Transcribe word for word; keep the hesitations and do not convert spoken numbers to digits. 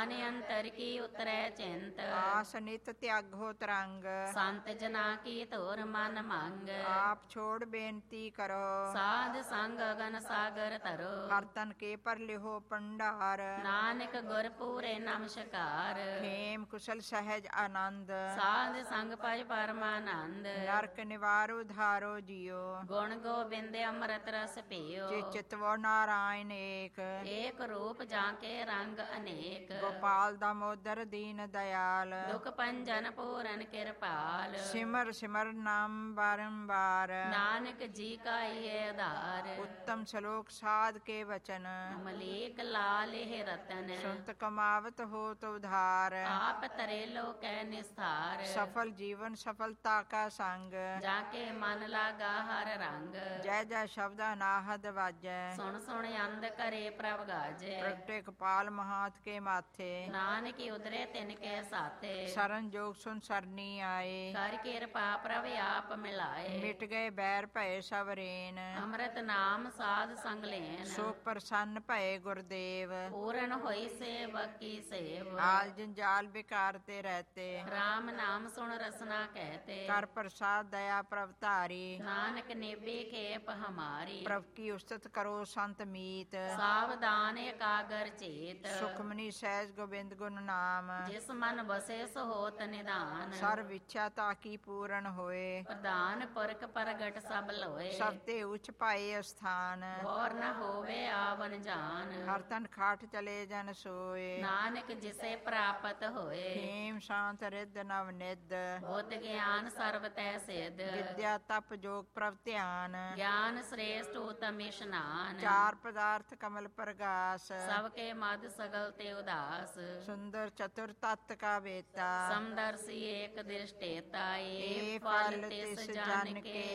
ਅੰਤਰ ਕੀ ਉਤਰੈ ਚਿੰਤ, ਆਸ ਨਿਤ ਤਿਆਗੋ ਤਰੰਗ। ਸੰਤ ਜਨਾ ਕੀ ਧੁਰ ਮਨ ਮੰਗ, ਆਪ ਛੋੜ ਬੇਨਤੀ ਕਰੋ। ਸਾਧ ਸੰਗ ਅਗਨ ਸਾਗਰ ਤਰੋ, ਹਰ ਤਨ ਕੇ ਪਰ ਲਿਹੋ ਭੰਡਾਰ। ਨਾਨਕ ਗੁਰ ਪੂਰੇ ਨਮਸਕਾਰ, ਖੇਮ ਕੁਸ਼ਲ ਸਹਿਜ ਆਨੰਦ। ਸਾਧ ਸੰਗ ਭਜ ਪਰਮਾਨੰਦ, ਨਰਕ ਨਿਵਾਰੋ ਧਾਰੋ ਜੀਓ। ਗੁਣ ਗੋਬਿੰਦ ਅੰਮ੍ਰਿਤ ਰਸ ਪੀਓ, ਜੇ ਚਿਤਵੋ ਨਾਰਾਇਣ ਏਕ। ਏਕ ਰੂਪ ਜਾਂ ਕੇ ਰੰਗ ਅਨੇਕ, ਗੋਪਾਲ ਦਾਮੋਦਰ ਦੀਨ ਦਇਆਲ। ਦੁਖ ਭੰਜਨ ਪੂਰਨ ਕਿਰਪਾਲ, ਸਿਮਰ ਸਿਮਰ ਨਾਮ ਬਾਰੰਬਾਰ। ਨਾਨਕ ਜੀ ਕਾ ਇਹ ਆਧਾਰ, ਉੱਤਮ ਸ਼ਲੋਕ ਸਾਧ ਕੇ ਵਚਨ। ਮਲੇਕ ਲਾਲ ਇਹ ਰਤਨ, ਸੁਨਤ ਕਮਾਵਤ ਹੋਤ ਉਧਾਰ। ਆਪ ਤਰੇ ਲੋਕੈ ਨਿਸਥਾਰ, ਸਫਲ ਜੀਵਨ ਸਫਲਤਾ ਕਾ ਸੰਗ। ਜਾ ਕੇ ਮਨ ਲਾਗਾ ਹਰ ਰੰਗ, ਜੈ ਜੈ ਸ਼ਬਦ ਅਨਾਹਦ ਵਾਜੈ। ਸੁਣ ਸੁਣ ਅੰਧ ਕਰੇ ਪ੍ਰਭ ਗਾਜੈ, ਪ੍ਰਗਟੇ ਕਪਾਲ ਮਹਾਤ ਕੇ ਮਾਥੇ। ਨਾਨਕ ਉਦਰੇ ਤਿਨ ਕੇ ਸਾਥੇ, ਸਰਨ ਜੋਗ ਸੁਨ ਸਰਨੀ ਆਏ। ਕਰ ਕਿਰਪਾ ਪ੍ਰਭ ਆਪ ਮਿਲਾਏ, ਮਿਟ ਗਏ ਬੈਰ ਭਏ ਸਵਰੇਨ। ਅੰਮ੍ਰਿਤ ਨਾਮ ਸਾਧ ਸੰਗ ਲੈਨ, ਸੋ ਪ੍ਰਸੰਨ ਭਏ ਗੁਰਦੇਵ। ਪੂਰਨ ਹੋਈ ਸੇਵਕ ਕੀ ਸੇਵ, ਆਲ ਜੰਜਾਲ ਬਿਕਾਰ ਤੇ ਰਹਤੇ। ਰਾਮ ਨਾਮ ਸੁਣ ਰਸਨਾ ਕਹਤੇ, ਕਰ ਪ੍ਰਸਾਦ ਦਇਆ ਪ੍ਰਭ ਧਾਰੀ। ਨਾਨਕ ਨਿਭੇ ਖੇਪ ਹਮਾਰੀ, ਪ੍ਰਭ ਕੀ ਉਸਤਤ ਕਰੋ ਸੰਤ ਮੀਤ। ਸਾਵਧਾਨ ਏਕਾਗਰ ਚੇਤ, ਸੁਖਮਨੀ ਸਹਿਜ ਗੋਬਿੰਦ ਗੁਣ ਨਾਮ। ਜਿਸ ਮਨ ਬਸੇ ਸੋ ਹੋਤ ਨਿਧਾਨ, ਸਰਵ ਇੱਛਾ ਤਾਕੀ ਪੂਰਨ ਹੋਏ। ਪ੍ਰਧਾਨ ਪੁਰਖ ਪ੍ਰਗਟ ਸਭ ਲੋਏ, ਸਭ ਤੇ ਉੱਚ ਪਾਏ ਅਸਥਾਨ। ਹੋਰ ਨ ਹੋਵੇ ਆਵਨ ਜਾਨ, ਹਰ ਤਨ ਖਾਟ ਚਲੇ ਜਨ ਸੋਏ। ਨਾਨਕ ਜਿਸੇ ਪ੍ਰਾਪਤ ਹੋਏ, ਖੇਮ ਸ਼ਾਂਤ ਰਿੱਧ ਨਵ ਨਿਧ। ਬੁੱਧ ਗਿਆਨ ਸਰਬ ਤੈ ਸਿਧ, ਵਿਦਿਆ ਤਪ ਜੋਗ ਪ੍ਰਭ ਧਿਆਨ। ਗਿਆਨ ਸ੍ਰੇਸ਼ਟ ਉਤਮ ਇਸ਼ਨਾਨ, ਚਾਰ ਪਦਾਰਥ ਕਮਲ ਪ੍ਰਗਾਸ। ਸਭ ਕੇ ਮਦ ਸਗਲ ਤੇ ਉਦਾਸ, ਸੁੰਦਰ ਚਤੁਰ ਤਤ ਕਾ ਵੇਤਾ। ਸਮਦਰਸੀ ਏਕ ਦ੍ਰਿਸ਼ਟੇਤਾ, ਏ ਏ ਫਲ ਫਲ ਤਿਸ ਤਿਸ ਜਨ ਜਨ ਕੇ